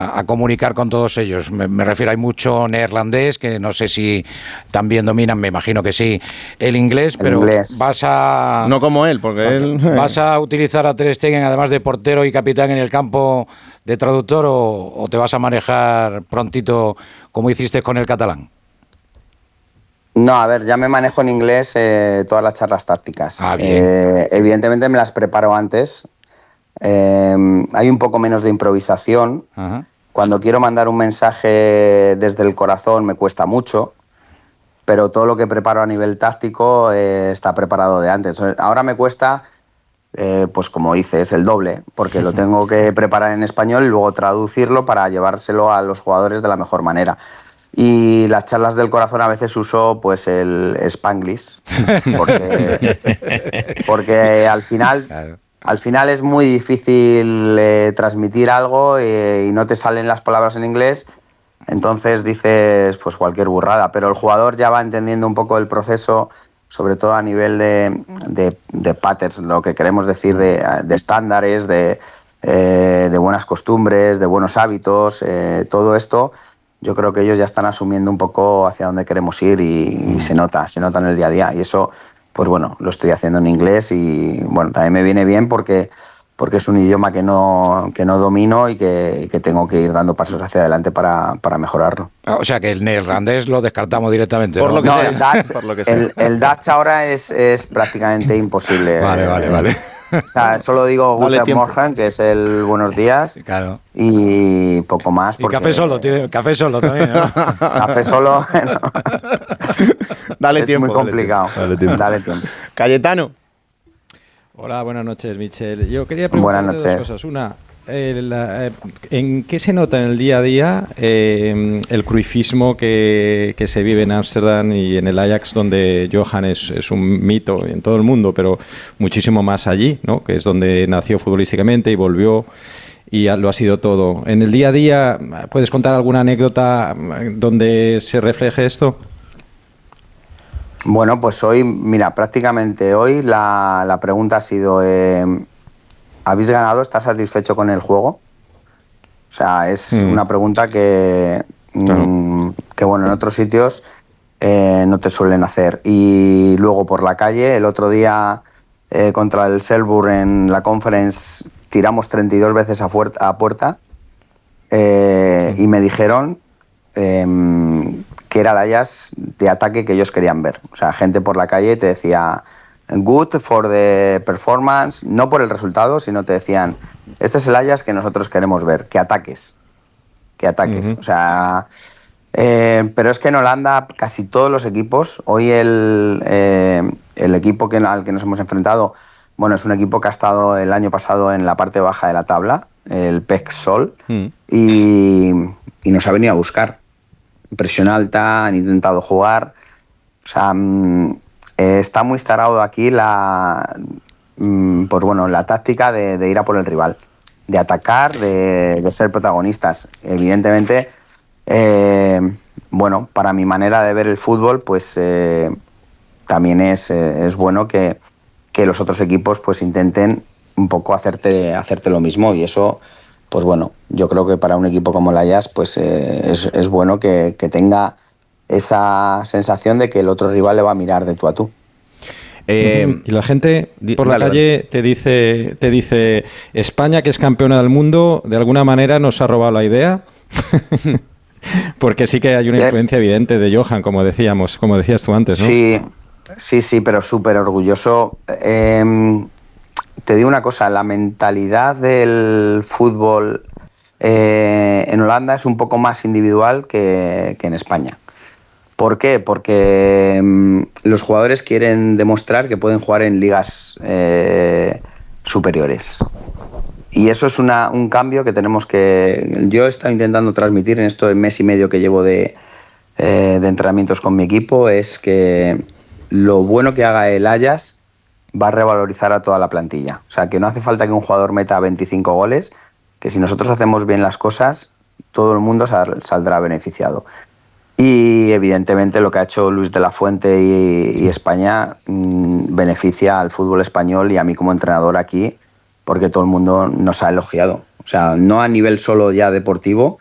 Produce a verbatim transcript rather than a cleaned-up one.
a comunicar con todos ellos. Me, me refiero, hay mucho neerlandés, que no sé si también dominan, me imagino que sí, el inglés, el pero inglés. vas a... No como él, porque él... ¿Vas a utilizar a Ter Stegen, además de portero y capitán en el campo, de traductor, o, o te vas a manejar prontito como hiciste con el catalán? No, a ver, ya me manejo en inglés eh, todas las charlas tácticas. Ah, bien. Eh, evidentemente me las preparo antes. Eh, hay un poco menos de improvisación. Ajá. Cuando quiero mandar un mensaje desde el corazón me cuesta mucho, pero todo lo que preparo a nivel táctico eh, está preparado de antes. Ahora me cuesta, eh, pues como dices, el doble, porque lo tengo que preparar en español y luego traducirlo para llevárselo a los jugadores de la mejor manera. Y las charlas del corazón a veces uso pues el Spanglish, porque, porque al final... Claro. Al final es muy difícil eh, transmitir algo eh, y no te salen las palabras en inglés, entonces dices pues cualquier burrada, pero el jugador ya va entendiendo un poco el proceso, sobre todo a nivel de, de, de patterns, lo que queremos decir de, de estándares, de, eh, de buenas costumbres, de buenos hábitos, eh, todo esto. Yo creo que ellos ya están asumiendo un poco hacia dónde queremos ir y, y se nota, se nota en el día a día, y eso... Pues bueno, lo estoy haciendo en inglés y bueno, también me viene bien porque, porque es un idioma que no, que no domino y que, que tengo que ir dando pasos hacia adelante para, para mejorarlo. O sea que el neerlandés lo descartamos directamente. Por ¿no? lo que No, sea. el Dutch, Por lo que sea. el, el Dutch ahora es, es prácticamente imposible. Vale, vale, vale. O sea, solo digo Dale Guten tiempo. Morgen, que es el buenos días, Claro. y poco más. Y porque- café solo, tiene café solo también, ¿no? Café solo, no. Dale Es tiempo. muy dale complicado. tiempo, Dale tiempo. Dale tiempo. Cayetano. Hola, buenas noches, Michel. Yo quería preguntar Buenas dos noches. cosas. Una, eh, la, eh, ¿en qué se nota en el día a día eh, el cruifismo que, que se vive en Ámsterdam y en el Ajax, donde Johan es, es un mito en todo el mundo, pero muchísimo más allí, ¿no? Que es donde nació futbolísticamente y volvió y lo ha sido todo. En el día a día, ¿puedes contar alguna anécdota donde se refleje esto? Bueno, pues hoy, mira, prácticamente hoy la, la pregunta ha sido, eh, ¿habéis ganado? ¿Estás satisfecho con el juego? O sea, es Mm. una pregunta que, Claro. mm, que, bueno, en otros sitios eh, no te suelen hacer. Y luego por la calle, el otro día eh, contra el Selburg en la Conference tiramos treinta y dos veces a, fuer- a puerta eh, y me dijeron... em, que era el Ajax de ataque que ellos querían ver. O sea, gente por la calle te decía good for the performance, no por el resultado, sino te decían, este es el Ajax que nosotros queremos ver, que ataques, que ataques. Uh-huh. O sea, eh, pero es que en Holanda casi todos los equipos, hoy el, eh, el equipo que, al que nos hemos enfrentado, bueno, es un equipo que ha estado el año pasado en la parte baja de la tabla, el P E C Sol, Mm. y, y nos ha venido a buscar. Presión alta, han intentado jugar. O sea, mm, eh, está muy instalado aquí la, mm, pues bueno, la táctica de, de ir a por el rival, de atacar, de, de ser protagonistas. Evidentemente, eh, bueno, para mi manera de ver el fútbol, pues eh, también es, eh, es bueno que, que los otros equipos pues intenten un poco hacerte, hacerte lo mismo, y eso... Pues bueno, yo creo que para un equipo como el Ajax pues eh, es, es bueno que, que tenga esa sensación de que el otro rival le va a mirar de tú a tú. Eh, Y la gente di- por la dale, calle te dice, te dice, España, que es campeona del mundo, de alguna manera nos ha robado la idea. Porque sí que hay una ¿Qué? influencia evidente de Johan, como decíamos, como decías tú antes, ¿no? Sí, sí, sí, pero súper orgulloso. Eh, te digo una cosa, la mentalidad del fútbol eh, en Holanda es un poco más individual que, que en España. ¿Por qué? Porque mm, los jugadores quieren demostrar que pueden jugar en ligas eh, superiores. Y eso es una, un cambio que tenemos que... Yo he estado intentando transmitir en esto mes y medio que llevo de, eh, de entrenamientos con mi equipo, es que lo bueno que haga el Ajax va a revalorizar a toda la plantilla. O sea, que no hace falta que un jugador meta veinticinco goles, que si nosotros hacemos bien las cosas, todo el mundo sal, saldrá beneficiado. Y evidentemente lo que ha hecho Luis de la Fuente y, y España mmm, beneficia al fútbol español y a mí como entrenador aquí, porque todo el mundo nos ha elogiado. O sea, no a nivel solo ya deportivo,